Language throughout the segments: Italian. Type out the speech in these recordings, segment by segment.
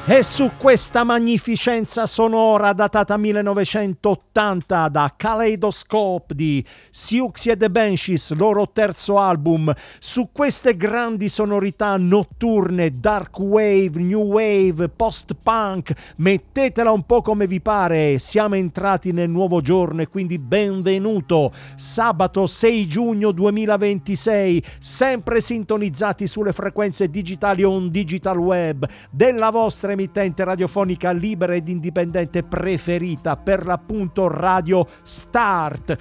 E su questa magnificenza sonora datata 1980 da Kaleidoscope di Siouxsie and the Banshees, loro terzo album, su queste grandi sonorità notturne, dark wave, new wave, post-punk, mettetela un po' come vi pare, siamo entrati nel nuovo giorno e quindi benvenuto, sabato 6 giugno 2026, sempre sintonizzati sulle frequenze digitali on digital web della vostra emittente radiofonica libera ed indipendente preferita, per l'appunto Radio Start,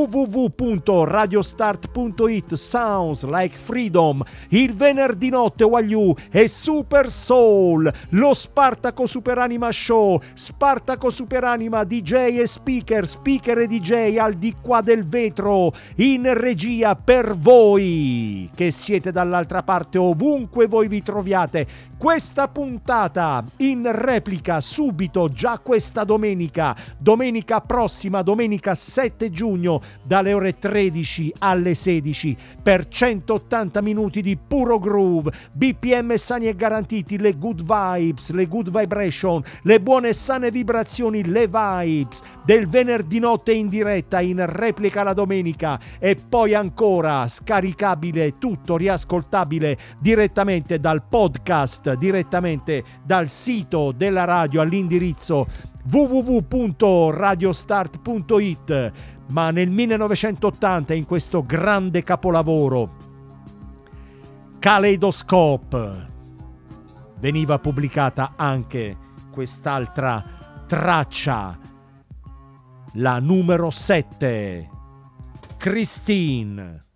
www.radiostart.it. Sounds like freedom, il venerdì notte Wagyu e Super Soul, lo Spartaco Superanima Show, Spartaco Superanima DJ e speaker e DJ al di qua del vetro, in regia per voi che siete dall'altra parte ovunque voi vi troviate. Questa puntata in replica subito già questa domenica prossima, domenica 7 giugno, dalle ore 13 alle 16, per 180 minuti di puro groove, BPM sani e garantiti, le good vibes, le good vibration, le buone e sane vibrazioni, le vibes del venerdì notte in diretta, in replica la domenica, e poi ancora scaricabile, tutto riascoltabile direttamente dal podcast, direttamente dal sito della radio all'indirizzo www.radiostart.it. Ma nel 1980, in questo grande capolavoro Kaleidoscope, veniva pubblicata anche quest'altra traccia, la numero 7, Christine.